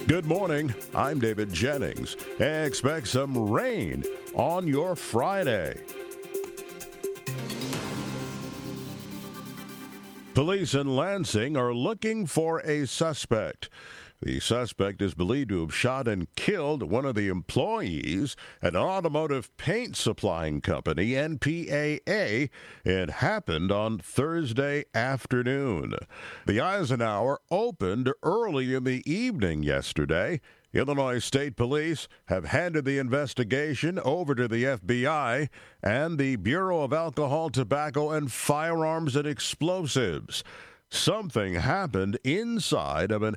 Good morning. I'm David Jennings. Expect some rain on your Friday. Police in Lansing are looking for a suspect. The suspect is believed to have shot and killed one of the employees at an automotive paint supplying company, NPAA. It happened on Thursday afternoon. The Eisenhower opened early in the evening yesterday. Illinois State Police have handed the investigation over to the FBI and the Bureau of Alcohol, Tobacco, and Firearms and Explosives. Something happened inside of an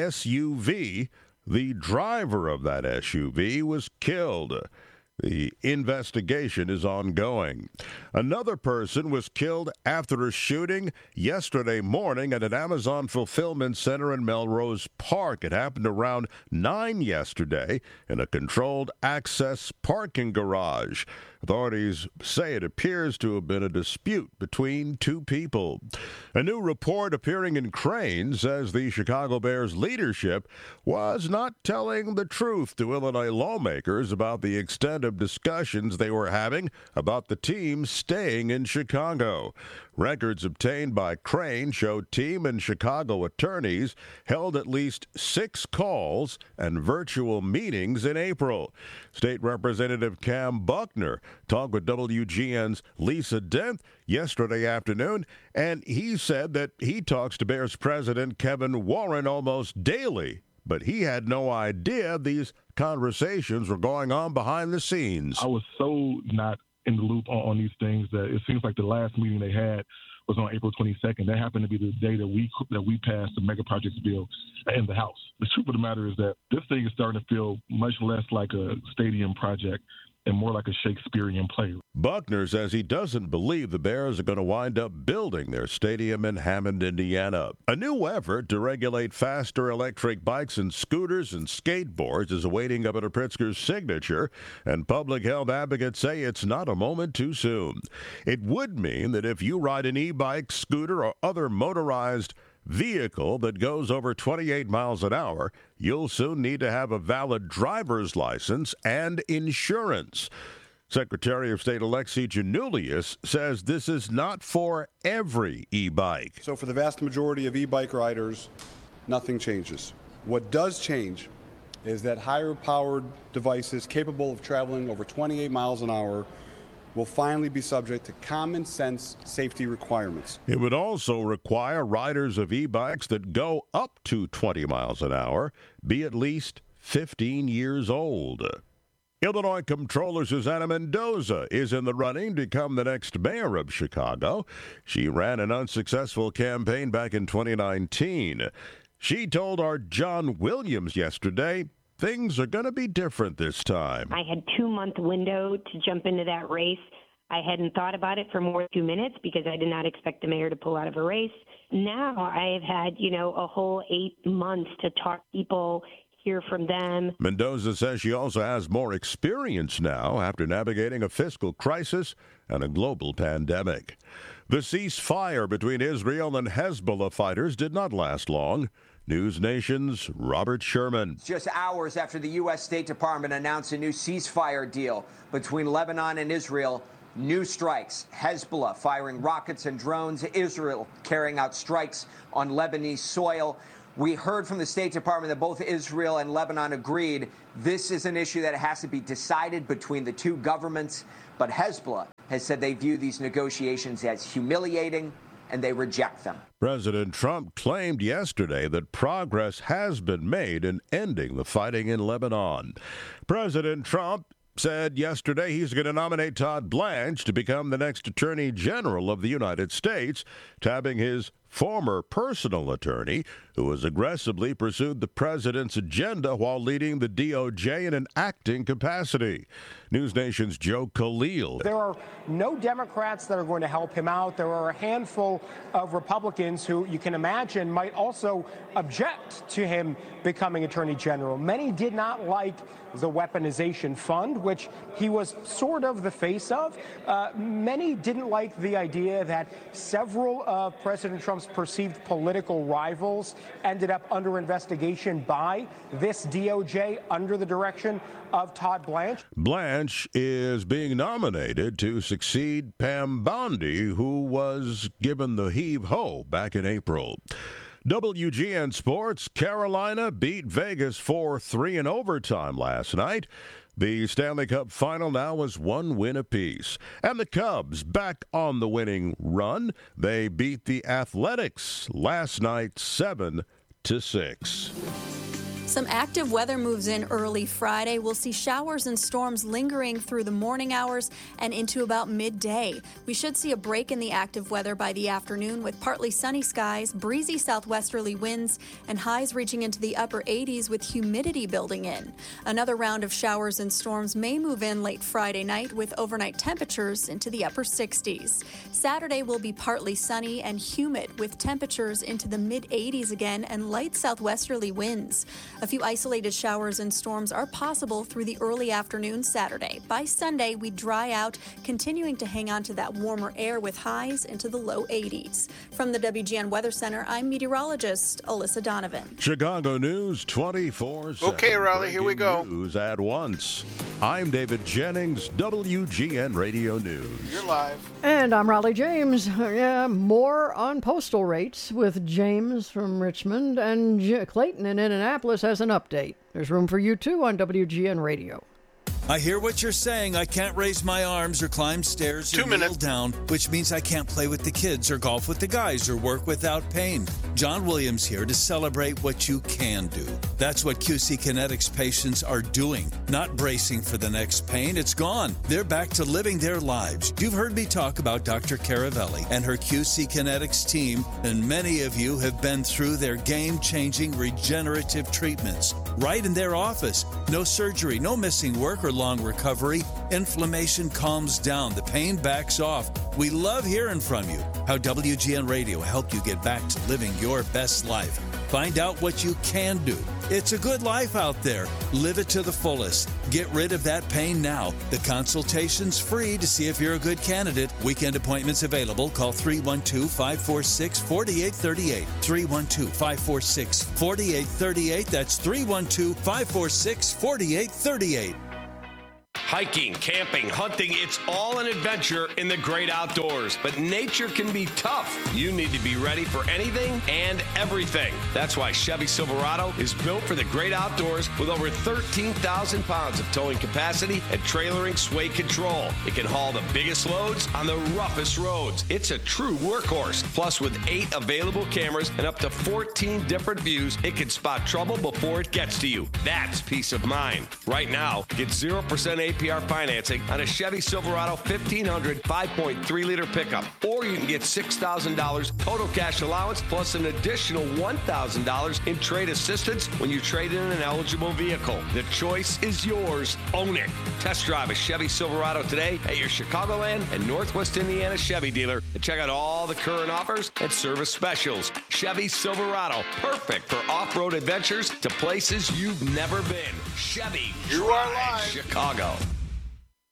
SUV. The driver of that SUV was killed. The investigation is ongoing. Another person was killed after a shooting yesterday morning at an Amazon fulfillment center in Melrose Park. It happened around 9 yesterday in a controlled access parking garage. Authorities say it appears to have been a dispute between two people. A new report appearing in Crane says the Chicago Bears leadership was not telling the truth to Illinois lawmakers about the extent of discussions they were having about the team staying in Chicago. Records obtained by Crane show team and Chicago attorneys held at least 6 calls and virtual meetings in April. State Representative Cam Buckner talked with WGN's Lisa Dent yesterday afternoon, and he said that he talks to Bears President Kevin Warren almost daily, but he had no idea these conversations were going on behind the scenes. I was so not in the loop on these things that it seems like the last meeting they had was on April 22nd. That happened to be the day that we passed the mega projects bill in the House. The truth of the matter is that this thing is starting to feel much less like a stadium project and more like a Shakespearean play. Buckner says he doesn't believe the Bears are going to wind up building their stadium in Hammond, Indiana. A new effort to regulate faster electric bikes and scooters and skateboards is awaiting Governor Pritzker's signature, and public health advocates say it's not a moment too soon. It would mean that if you ride an e-bike, scooter, or other motorized vehicle that goes over 28 miles an hour, you'll soon need to have a valid driver's license and insurance. Secretary of State Alexi Giannoulias says this is not for every e-bike. So for the vast majority of e-bike riders, nothing changes. What does change is that higher-powered devices capable of traveling over 28 miles an hour will finally be subject to common sense safety requirements. It would also require riders of e-bikes that go up to 20 miles an hour be at least 15 years old. Illinois Comptroller Susana Mendoza is in the running to become the next mayor of Chicago. She ran an unsuccessful campaign back in 2019. She told our John Williams yesterday things are going to be different this time. I had 2-month window to jump into that race. I hadn't thought about it for more than 2 minutes because I did not expect the mayor to pull out of a race. Now I've had, a whole 8 months to talk to people, hear from them. Mendoza says she also has more experience now after navigating a fiscal crisis and a global pandemic. The ceasefire between Israel and Hezbollah fighters did not last long. News Nation's Robert Sherman. Just hours after the U.S. State Department announced a new ceasefire deal between Lebanon and Israel, new strikes. Hezbollah firing rockets and drones. Israel carrying out strikes on Lebanese soil. We heard from the State Department that both Israel and Lebanon agreed this is an issue that has to be decided between the two governments. But Hezbollah has said they view these negotiations as humiliating and they reject them. President Trump claimed yesterday that progress has been made in ending the fighting in Lebanon. President Trump said yesterday he's going to nominate Todd Blanche to become the next Attorney General of the United States, tabbing his former personal attorney, who has aggressively pursued the president's agenda while leading the DOJ in an acting capacity. News Nation's Joe Khalil. There are no Democrats that are going to help him out. There are a handful of Republicans who you can imagine might also object to him becoming Attorney General. Many did not like the weaponization fund, which he was sort of the face of. Many didn't like the idea that several of President Trump's Trump's perceived political rivals ended up under investigation by this DOJ under the direction of Todd Blanche. Blanche is being nominated to succeed Pam Bondi, who was given the heave-ho back in April. WGN Sports, Carolina beat Vegas 4-3 in overtime last night. The Stanley Cup final now is 1 win apiece. And the Cubs back on the winning run. They beat the Athletics last night 7-6. Some active weather moves in early Friday. We'll see showers and storms lingering through the morning hours and into about midday. We should see a break in the active weather by the afternoon with partly sunny skies, breezy southwesterly winds, and highs reaching into the upper 80s with humidity building in. Another round of showers and storms may move in late Friday night with overnight temperatures into the upper 60s. Saturday will be partly sunny and humid with temperatures into the mid-80s again and light southwesterly winds. A few isolated showers and storms are possible through the early afternoon Saturday. By Sunday, we dry out, continuing to hang on to that warmer air with highs into the low 80s. From the WGN Weather Center, I'm meteorologist Alyssa Donovan. Chicago News 24/7. Okay, Raleigh, here we go. News at once. I'm David Jennings, WGN Radio News. You're live. And I'm Raleigh James. More on postal rates with James from Richmond, and Clayton in Indianapolis has an update. There's room for you too on WGN Radio. I hear what you're saying. I can't raise my arms or climb stairs or kneel down, which means I can't play with the kids or golf with the guys or work without pain. John Williams here to celebrate what you can do. That's what QC Kinetics patients are doing, not bracing for the next pain. It's gone. They're back to living their lives. You've heard me talk about Dr. Caravelli and her QC Kinetics team, and many of you have been through their game-changing regenerative treatments right in their office. No surgery, no missing work or long recovery. Inflammation calms down. The pain backs off. We love hearing from you. How WGN Radio helped you get back to living your best life. Find out what you can do. It's a good life out there. Live it to the fullest. Get rid of that pain now. The consultation's free to see if you're a good candidate. Weekend appointments available. Call 312-546-4838. 312-546-4838. That's 312-546-4838. Hiking, camping, hunting, it's all an adventure in the great outdoors. But nature can be tough. You need to be ready for anything and everything. That's why Chevy Silverado is built for the great outdoors with over 13,000 pounds of towing capacity and trailering sway control. It can haul the biggest loads on the roughest roads. It's a true workhorse. Plus, with 8 available cameras and up to 14 different views, it can spot trouble before it gets to you. That's peace of mind. Right now, get 0% APR financing on a Chevy Silverado 1500 5.3-liter pickup. Or you can get $6,000 total cash allowance plus an additional $1,000 in trade assistance when you trade in an eligible vehicle. The choice is yours. Own it. Test drive a Chevy Silverado today at your Chicagoland and Northwest Indiana Chevy dealer and check out all the current offers and service specials. Chevy Silverado, perfect for off-road adventures to places you've never been. Chevy, you are live. Chicago.